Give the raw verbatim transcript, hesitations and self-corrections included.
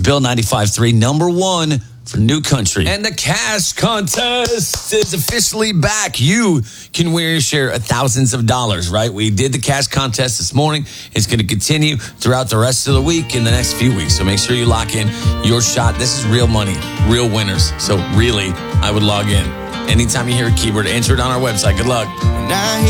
Bill ninety-five point three, number one for New Country. And the cash contest is officially back. You can win your share of thousands of dollars, right? We did the cash contest this morning. It's going to continue throughout the rest of the week in the next few weeks. So make sure you lock in your shot. This is real money, real winners. So really, I would log in. Anytime you hear a keyword, enter it on our website. Good luck.